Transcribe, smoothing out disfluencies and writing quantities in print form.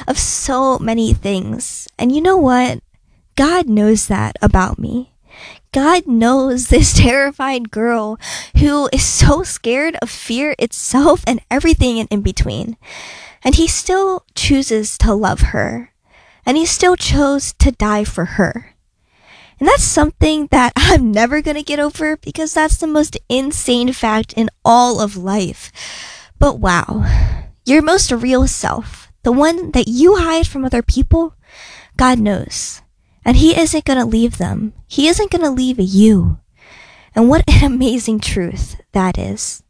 of so many things. And you know what? God knows that about me. God knows this terrified girl who is so scared of fear itself and everything in between. And he still chooses to love her. And he still chose to die for her. And that's something that I'm never going to get over because that's the most insane fact in all of life. But wow, your most real self, the one that you hide from other people, God knows. And he isn't going to leave them. He isn't going to leave you. And what an amazing truth that is.